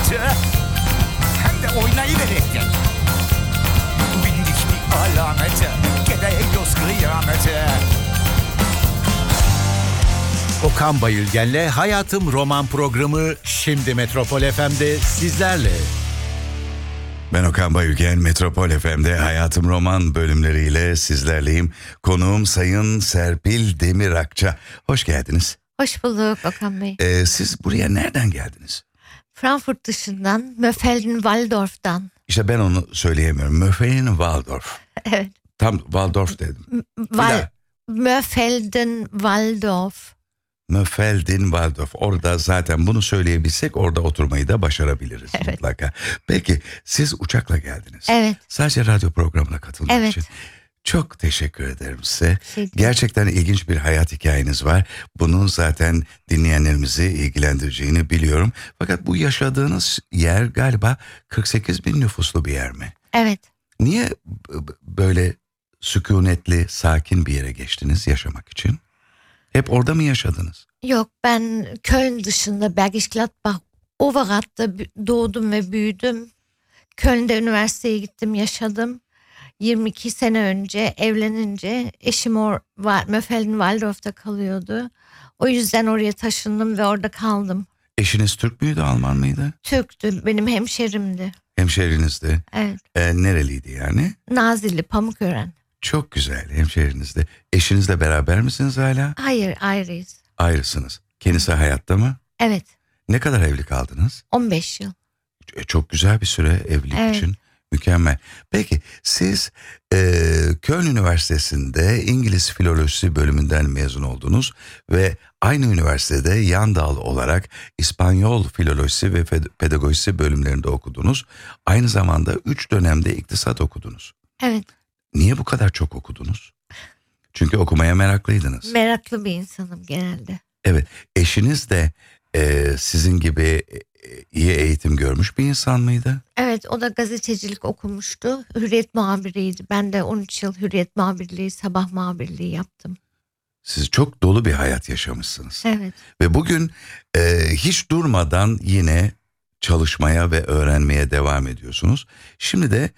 alameti. Hem de oynayıverecek. Bindik bir alamete, gidiyoruz kıyamete. Okan Bayülgen'le Hayatım Roman programı şimdi Metropol FM'de sizlerle. Ben Okan Bayülgen, Metropol FM'de Hayatım Roman bölümleriyle sizlerleyim. Konuğum Sayın Serpil Demirakça. Hoş geldiniz. Hoş bulduk Okan Bey. Siz buraya nereden geldiniz? Frankfurt dışından, Möfelden-Waldorf'tan. İşte ben onu söyleyemiyorum. Möfelden-Waldorf. Evet. Tam Waldorf dedim. Möfelden-Waldorf. Möfelden-Waldorf. Orada zaten bunu söyleyebilsek orada oturmayı da başarabiliriz mutlaka. Peki siz uçakla geldiniz. Evet. Sadece radyo programına katılmak için. Evet. Çok teşekkür ederim size. Gerçekten ilginç bir hayat hikayeniz var. Bunun zaten dinleyenlerimizi ilgilendireceğini biliyorum. Fakat bu yaşadığınız yer galiba 48 bin nüfuslu bir yer mi? Evet. Niye böyle sükunetli, sakin bir yere geçtiniz yaşamak için? Hep orada mı yaşadınız? Yok, ben Köln dışında Bergisch Gladbach, Overath'ta doğdum ve büyüdüm. Köln'de üniversiteye gittim, yaşadım. 22 sene önce evlenince eşim Möfelden-Waldorf'ta kalıyordu. O yüzden oraya taşındım ve orada kaldım. Eşiniz Türk müydü, Alman mıydı? Türktü, benim hemşerimdi. Hemşerinizdi. Evet. Nereliydi yani? Nazilli, Pamukören. Çok güzel, hemşerinizdi. Eşinizle beraber misiniz hala? Hayır, ayrıyız. Ayrısınız. Kendisi hayatta mı? Evet. Ne kadar evli kaldınız? 15 yıl. Çok güzel bir süre evlilik için. Mükemmel. Peki siz Köln Üniversitesi'nde İngiliz Filolojisi bölümünden mezun oldunuz ve aynı üniversitede yan dal olarak İspanyol Filolojisi ve Pedagojisi bölümlerinde okudunuz. Aynı zamanda 3 dönemde iktisat okudunuz. Evet. Niye bu kadar çok okudunuz? Çünkü okumaya meraklıydınız. Meraklı bir insanım genelde. Evet. Eşiniz de sizin gibi iyi eğitim görmüş bir insan mıydı? Evet, o da gazetecilik okumuştu. Hürriyet muhabiriydi. Ben de 13 yıl Hürriyet muhabirliği, sabah muhabirliği yaptım. Siz çok dolu bir hayat yaşamışsınız. Evet. Ve bugün hiç durmadan yine çalışmaya ve öğrenmeye devam ediyorsunuz. Şimdi de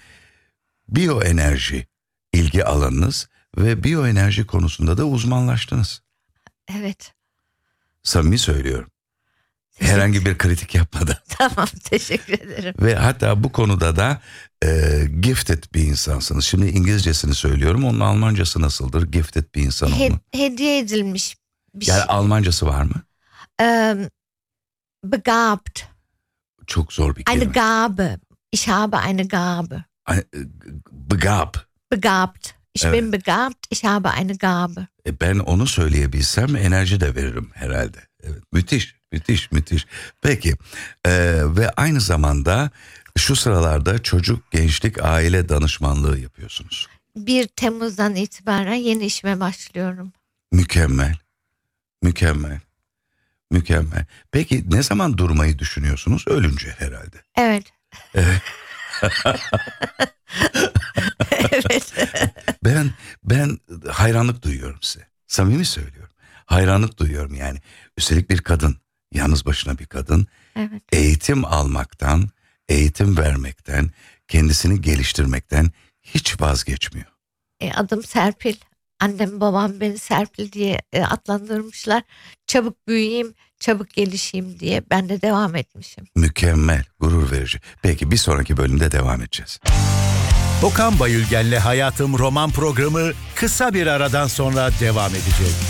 biyoenerji ilgi alanınız ve biyoenerji konusunda da uzmanlaştınız. Evet. Samimi söylüyorum. Herhangi bir kritik yapmadan. Tamam, teşekkür ederim. Ve hatta bu konuda da gifted bir insansınız. Şimdi İngilizcesini söylüyorum. Onun Almancası nasıldır? Gifted bir insan olma. Hediye edilmiş bir yani Almancası var mı? Begabt. Çok zor bir kelime. Eine Gabe. Ich habe eine Gabe. Begabt. Ich bin begabt. Ich habe eine Gabe. Ben onu söyleyebilsem enerji de veririm herhalde. Evet, müthiş. Peki ve aynı zamanda şu sıralarda çocuk, gençlik, aile danışmanlığı yapıyorsunuz. 1 Temmuz'dan itibaren yeni işime başlıyorum. Mükemmel. Peki ne zaman durmayı düşünüyorsunuz? Ölünce herhalde. Evet. Evet. Evet. Ben hayranlık duyuyorum size. Samimi söylüyorum. Hayranlık duyuyorum yani. Üstelik bir kadın, yalnız başına bir kadın. Evet. Eğitim almaktan, eğitim vermekten, kendisini geliştirmekten hiç vazgeçmiyor. Adım Serpil. Annem babam beni Serpil diye adlandırmışlar. Çabuk büyüyeyim, çabuk gelişeyim diye ben de devam etmişim. Mükemmel, gurur verici. Peki bir sonraki bölümde devam edeceğiz. Okan Bayülgen'le Hayatım Roman programı kısa bir aradan sonra devam edecek.